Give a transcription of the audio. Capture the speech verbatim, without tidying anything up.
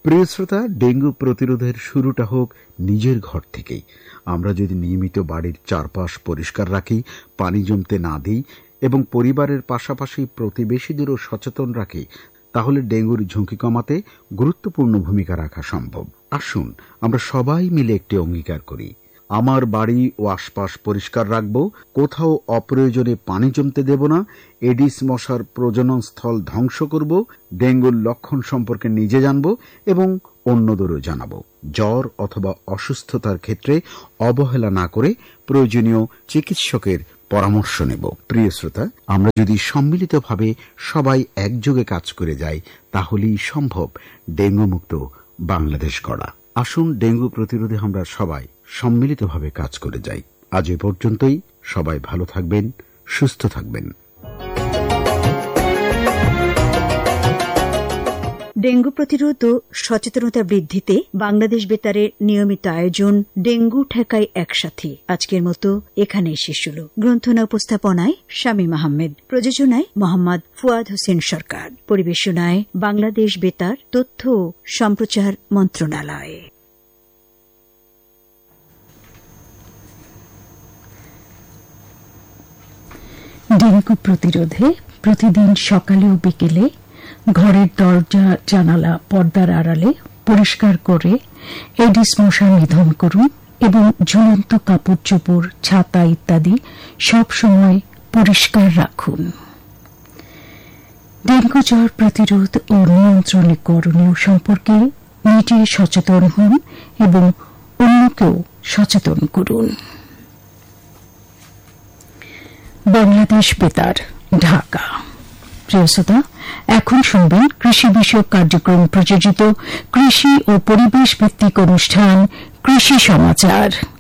প্রিয় শ্রোতা, ডেঙ্গু প্রতিরোধের শুরুটা হোক নিজের ঘর থেকেই। আমরা যদি নিয়মিত বাড়ির চারপাশ পরিষ্কার রাখি, পানি জমতে না দিই এবং পরিবারের পাশাপাশি প্রতিবেশীদেরও সচেতন রাখি, তাহলে ডেঙ্গুর ঝুঁকি কমাতে গুরুত্বপূর্ণ ভূমিকা রাখা সম্ভব। আসুন আমরা সবাই মিলে একটি অঙ্গীকার করি। আমার বাড়ি ও আশপাশ পরিষ্কার রাখব, কোথাও অপ্রয়োজনে পানি জমতে দেব না, এডিস মশার প্রজনন স্থল ধ্বংস করব, ডেঙ্গুর লক্ষণ সম্পর্কে নিজে জানব এবং অন্যদেরও জানাব। জ্বর অথবা অসুস্থতার ক্ষেত্রে অবহেলা না করে প্রয়োজনীয় চিকিৎসকের পরামর্শ নেব। প্রিয় শ্রোতা, আমরা যদি সম্মিলিতভাবে সবাই একযোগে কাজ করে যাই, তাহলেই সম্ভব ডেঙ্গু মুক্ত বাংলাদেশ গড়া। আসুন ডেঙ্গু প্রতিরোধে আমরা সবাই সম্মিলিতভাবে কাজ করে যাই। আজ এ পর্যন্তই। সবাই ভালো থাকবেন, সুস্থ থাকবেন। ডেঙ্গু প্রতিরোধ ও সচেতনতা বৃদ্ধিতে বাংলাদেশ বেতারের নিয়মিত আয়োজন ডেঙ্গু ঠেকাই একসাথে আজকের মতো এখানেই শেষ হল। গ্রন্থনা উপস্থাপনায় শামীম আহমেদ, প্রযোজনায় মোহাম্মদ ফুয়াদ হোসেন সরকার, পরিবেশনায় বাংলাদেশ বেতার তথ্য ও সম্প্রচার মন্ত্রণালয়। ডেঙ্গু প্রতিরোধে প্রতিদিন সকালে ও বিকেলে ঘরের দরজা জানালা পর্দার আড়ালে পরিষ্কার করে এডিস মশা নিধন করুন এবং ঝুলন্ত কাপড় চোপড়, ছাতা ইত্যাদি সব সময় পরিষ্কার রাখুন। ডেঙ্গু জ্বর প্রতিরোধ ও নিয়ন্ত্রণে করণীয় সম্পর্কে নিজে সচেতন হন এবং অন্যকেও সচেতন করুন। বাংলাদেশ বেতার, ঢাকা। প্রিয় শ্রোতা, এখন শুনবেন কৃষি বিষয়ক কার্যক্রম প্রযোজিত কৃষি ও পরিবেশ ভিত্তিক অনুষ্ঠান কৃষি সমাচার।